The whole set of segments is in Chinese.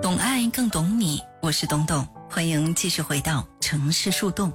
懂爱更懂你，我是董董，欢迎继续回到城市树洞。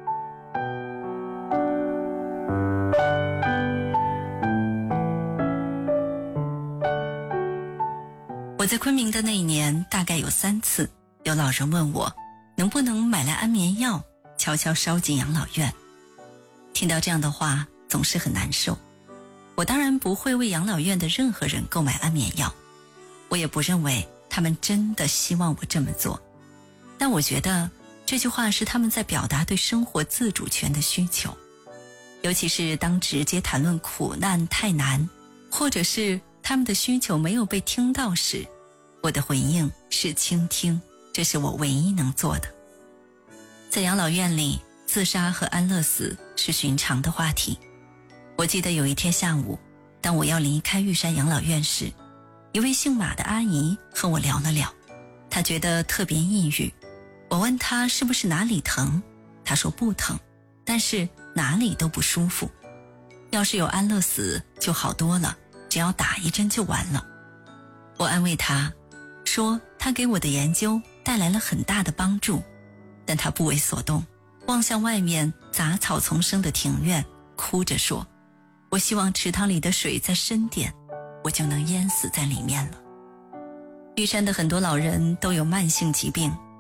我在昆明的那一年，大概有3次，有老人问我能不能买来安眠药，悄悄烧进养老院。听到这样的话，总是很难受。我当然不会为养老院的任何人购买安眠药，我也不认为他们真的希望我这么做，但我觉得这句话是他们在表达对生活自主权的需求。尤其是当直接谈论苦难太难，或者是他们的需求没有被听到时，我的回应是倾听，这是我唯一能做的。在养老院里，自杀和安乐死是寻常的话题。我记得有一天下午，当我要离开玉山养老院时，一位姓马的阿姨和我聊了聊，她觉得特别抑郁。我问她是不是哪里疼，她说不疼，但是哪里都不舒服。要是有安乐死就好多了，只要打一针就完了。我安慰她说，她给我的研究带来了很大的帮助，但她不为所动，望向外面杂草丛生的庭院，哭着说，我希望池塘里的水再深点，我就能淹死在里面了。玉山的很多老人都有慢性疾病，